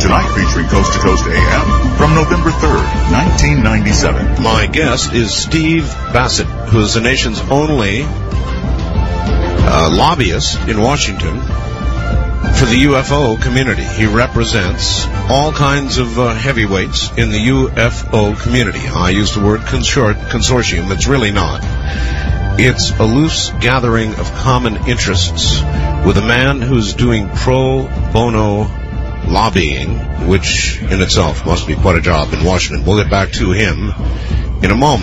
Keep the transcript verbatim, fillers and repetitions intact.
Tonight featuring Coast to Coast A M from November third, nineteen ninety-seven. My guest is Steve Bassett, who is the nation's only uh, lobbyist in Washington for the U F O community. He represents all kinds of uh, heavyweights in the U F O community. I use the word consort- consortium. It's really not. It's a loose gathering of common interests with a man who's doing pro bono lobbying, which in itself must be quite a job in Washington. We'll get back to him in a moment.